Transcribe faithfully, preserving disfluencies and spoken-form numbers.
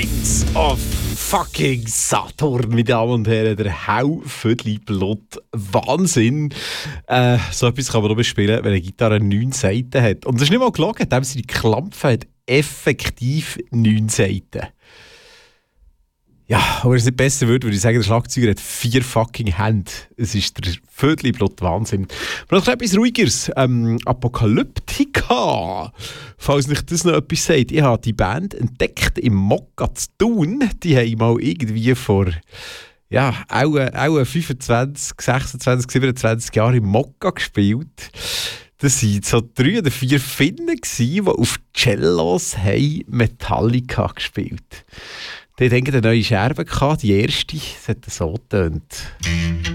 Prince of fucking Saturn, meine Damen und Herren, der Haufüdli-Blut. Wahnsinn! Äh, so etwas kann man nur spielen, wenn eine Gitarre neun Saiten hat. Und das ist nicht mal gelogen, dem seine Klampfe hat effektiv neun Saiten. Ja, aber wenn es nicht besser wird, würde ich sagen, der Schlagzeuger hat vier fucking Hände. Es ist der Viertelblut Wahnsinn. Aber noch etwas Ruhigeres. Ähm, Apokalyptika. Falls nicht das noch etwas sagt. Ich habe die Band entdeckt im Mokka zu Thun. Die haben mal irgendwie vor ja, auch, auch fünfundzwanzig, sechsundzwanzig, siebenundzwanzig Jahren im Mokka gespielt. Das waren so drei oder vier Finnen, die auf Cellos haben Metallica gespielt haben. Die hatten eine neue Scherbe, die erste, das hat so getönt.